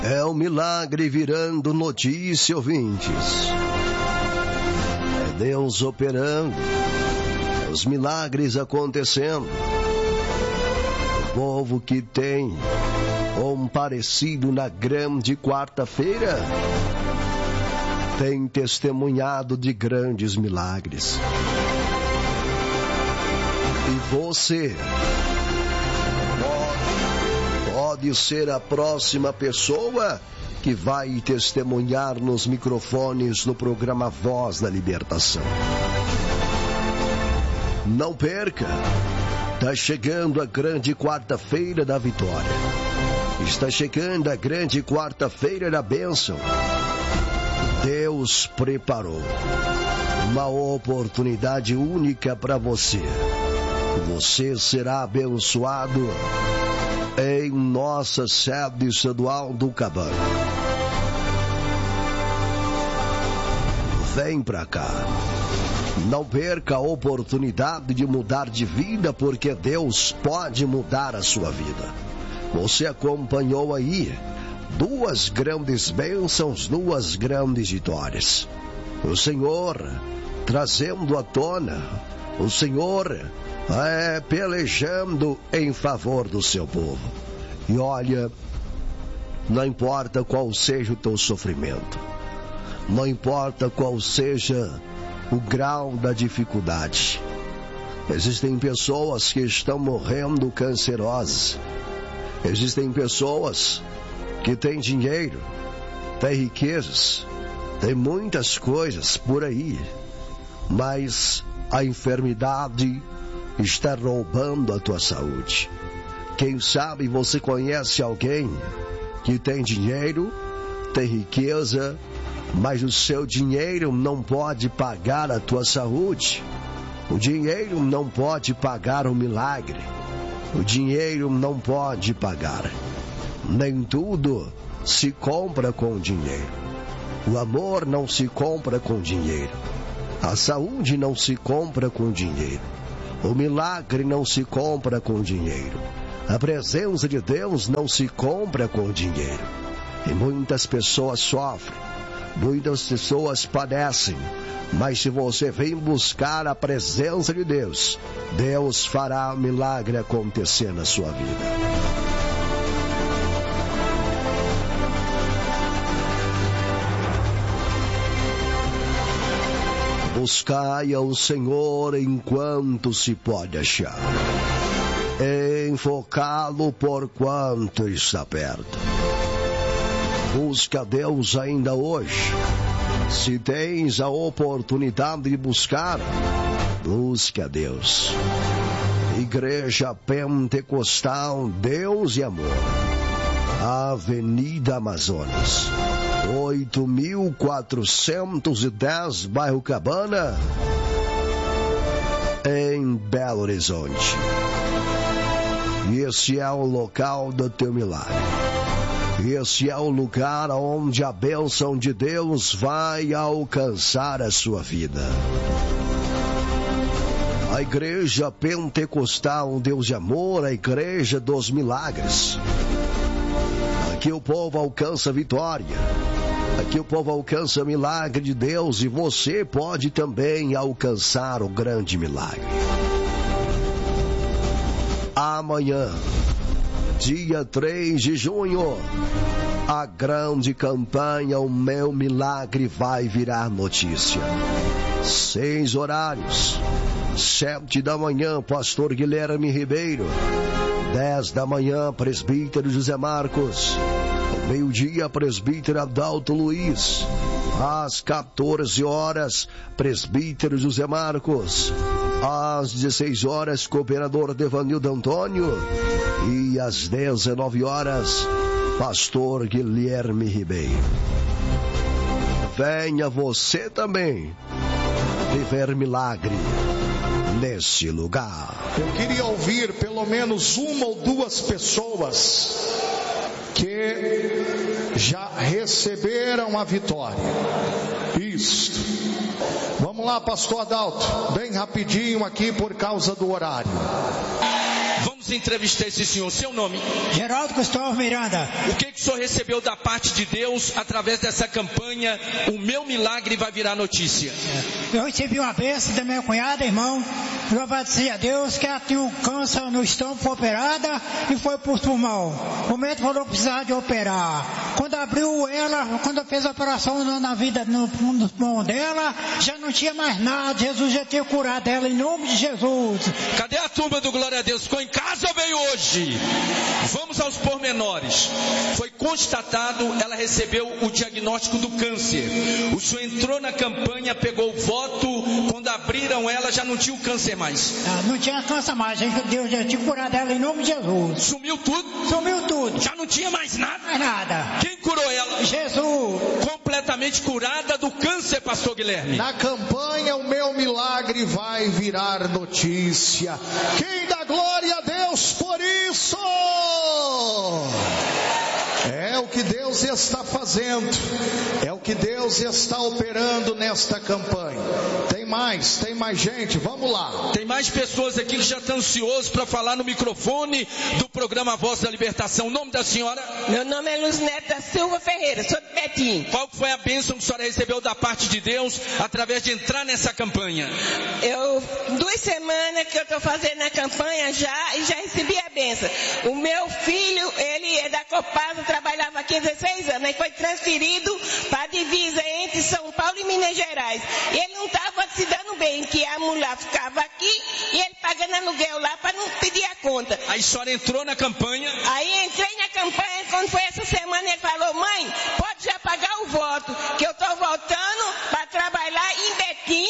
É o milagre virando notícia, ouvintes. É Deus operando. É os milagres acontecendo. O povo que tem comparecido na grande quarta-feira tem testemunhado de grandes milagres. E você pode ser a próxima pessoa que vai testemunhar nos microfones no programa Voz da Libertação. Não perca! Está chegando a grande quarta-feira da vitória. Está chegando a grande quarta-feira da bênção. Deus preparou uma oportunidade única para você. Você será abençoado em nossa sede estadual do Cabana. Vem pra cá. Não perca a oportunidade de mudar de vida, porque Deus pode mudar a sua vida. Você acompanhou aí 2 grandes bênçãos, 2 grandes vitórias. O Senhor trazendo à tona, o Senhor pelejando em favor do seu povo. E olha, não importa qual seja o teu sofrimento, não importa qual seja o grau da dificuldade. Existem pessoas que estão morrendo cancerosas. Existem pessoas que têm dinheiro, têm riquezas, têm muitas coisas por aí, mas a enfermidade está roubando a tua saúde. Quem sabe você conhece alguém que tem dinheiro, tem riqueza, mas o seu dinheiro não pode pagar a tua saúde. O dinheiro não pode pagar o milagre. O dinheiro não pode pagar. Nem tudo se compra com dinheiro. O amor não se compra com dinheiro. A saúde não se compra com dinheiro. O milagre não se compra com dinheiro. A presença de Deus não se compra com dinheiro. E muitas pessoas sofrem. Muitas pessoas padecem, mas se você vem buscar a presença de Deus, Deus fará um milagre acontecer na sua vida. Buscai ao Senhor enquanto se pode achar. Enfocá-lo por quanto está perto. Busca Deus ainda hoje. Se tens a oportunidade de buscar, busca Deus. Igreja Pentecostal Deus e Amor, Avenida Amazonas, 8.410, bairro Cabana, em Belo Horizonte. E esse é o local do teu milagre. Esse é o lugar onde a bênção de Deus vai alcançar a sua vida. A Igreja Pentecostal Deus de Amor, a Igreja dos Milagres. Aqui o povo alcança vitória. Aqui o povo alcança o milagre de Deus, e você pode também alcançar o grande milagre. Amanhã, dia 3 de junho, a grande campanha O Meu Milagre vai virar notícia. 6 horários. 7 da manhã, pastor Guilherme Ribeiro. 10 da manhã, presbítero José Marcos. Ao meio-dia, presbítero Adalto Luiz. Às 14 horas, presbítero José Marcos. Às 16 horas, cooperador Devanildo Antônio. E às 19 horas, pastor Guilherme Ribeiro. Venha você também viver milagre nesse lugar. Eu queria ouvir pelo menos 1 ou 2 pessoas que já receberam a vitória. Isto. Vamos lá, pastor Adalto, bem rapidinho aqui por causa do horário. Vamos Vamos entrevistar esse senhor. Seu nome? Geraldo Cristóvão Miranda. O que o senhor recebeu da parte de Deus através dessa campanha? O meu milagre vai virar notícia. Eu recebi uma bênção da minha cunhada, irmão. Louvado seja Deus, que ela tinha um câncer no estômago, foi operada e foi pro pulmão. O médico falou que precisava de operar. Quando abriu ela, quando fez a operação na vida, no pulmão dela, já não tinha mais nada. Jesus já tinha curado ela em nome de Jesus. Cadê a turma do Glória a Deus? Ficou em casa ou veio hoje? Vamos aos pormenores. Foi constatado, ela recebeu o diagnóstico do câncer. O senhor entrou na campanha, pegou o voto. Quando abriram ela, já não tinha o câncer mais. Não tinha câncer mais. Deus já tinha curado ela em nome de Jesus. Sumiu tudo? Sumiu tudo. Já não tinha mais nada? Mais nada. Quem curou ela? Jesus. Completamente curada do câncer, pastor Guilherme. Na campanha, o meu milagre vai virar notícia. Quem dá glória a Deus por isso? É o que Deus está fazendo. É o que Deus está operando nesta campanha. Tem mais gente, vamos lá. Tem mais pessoas aqui que já estão ansiosos para falar no microfone do programa Voz da Libertação. O nome da senhora? Meu nome é Luz Neta Silva Ferreira, sou de Betim. Qual foi a bênção que a senhora recebeu da parte de Deus através de entrar nessa campanha? 2 semanas que eu estou fazendo a campanha e já recebi a bênção. O meu filho, ele é da Copasa, trabalhava aqui há 16 anos, aí foi transferido para a divisa entre São Paulo e Minas Gerais. E ele não estava se dando bem, que a mulher ficava aqui e ele pagando aluguel lá para não pedir a conta. Aí a senhora entrou na campanha? Aí entrei na campanha, quando foi essa semana ele falou: mãe, pode já pagar o voto, que eu estou voltando para trabalhar em Betim,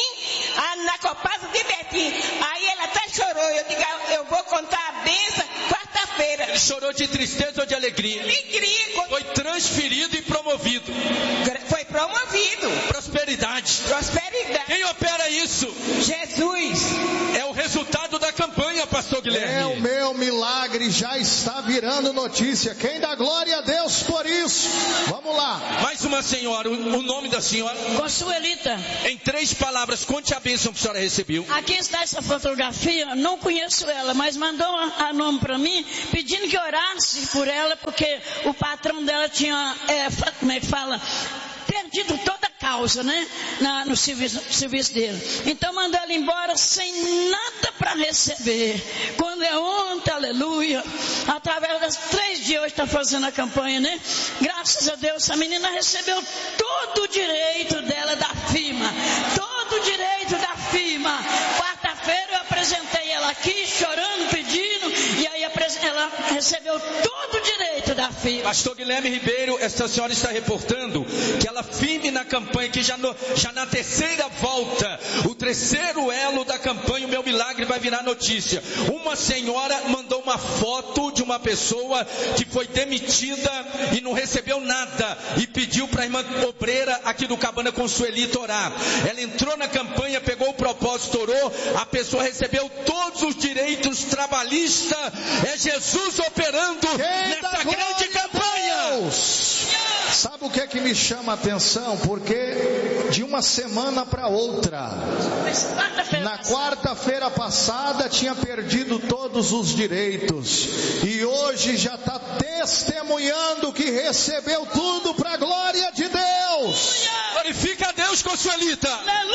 na Copasa de Betim. Aí ele até chorou, eu digo: eu vou contar a bênção quarta-feira. Ele chorou de tristeza ou de alegria? Alegria. Foi transferido e promovido. Foi promovido. Prosperidade. Quem opera isso? Jesus. É o resultado da campanha, pastor Guilherme. O meu milagre já está virando notícia. Quem dá glória a Deus por isso? Vamos lá. Mais uma senhora, o nome da senhora? Consuelita. Em 3 palavras, conte a bênção que a senhora recebeu. Aqui está essa fotografia, não conheço ela, mas mandou a nome para mim, pedindo que orasse por ela, porque o patrão dela tinha, como é que fala, perdido toda a causa, né? No serviço dele. Então mandou ela embora sem nada para receber. Quando é ontem, aleluia, através das 3 dias hoje está fazendo a campanha, né? Graças a Deus, essa menina recebeu todo o direito dela da firma. Todo o direito da firma. Quarta-feira eu apresentei ela aqui, chorando, pedindo, e aí ela recebeu todo o direito da firma. Pastor Guilherme Ribeiro, essa senhora está reportando que ela firme na campanha, que já na terceira volta, o terceiro elo da campanha, o meu milagre vai virar notícia. Uma senhora mandou uma foto de uma pessoa que foi demitida e não recebeu nada, e pediu para a irmã obreira aqui do Cabana Consuelita orar. Ela entrou na campanha, pegou o propósito, orou, a pessoa recebeu todos os direitos trabalhistas. É Jesus operando nessa grande campanha. Sabe o que é que me chama a atenção? Porque de uma semana para outra, na quarta-feira passada tinha perdido todos os direitos, e hoje já está testemunhando que recebeu tudo para a glória de Deus. Glorifica a Deus, Consuelita.